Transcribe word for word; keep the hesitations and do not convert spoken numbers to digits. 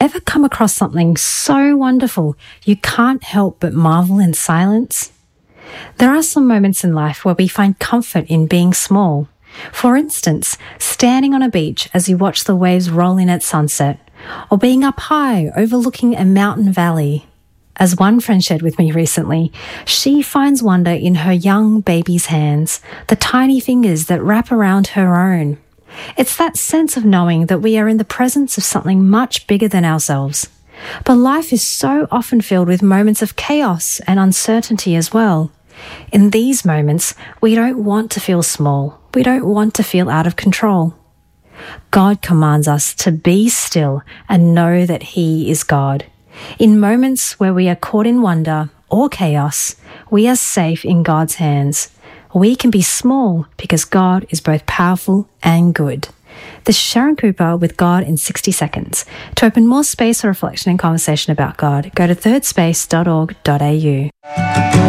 Ever come across something so wonderful you can't help but marvel in silence? There are some moments in life where we find comfort in being small. For instance, standing on a beach as you watch the waves roll in at sunset, or being up high overlooking a mountain valley. As one friend shared with me recently, she finds wonder in her young baby's hands, the tiny fingers that wrap around her own. It's that sense of knowing that we are in the presence of something much bigger than ourselves. But life is so often filled with moments of chaos and uncertainty as well. In these moments, we don't want to feel small. We don't want to feel out of control. God commands us to be still and know that He is God. In moments where we are caught in wonder or chaos, we are safe in God's hands. We can be small because God is both powerful and good. This is Sharon Cooper with God in sixty seconds. To open more space for reflection and conversation about God, go to third space dot org dot a u.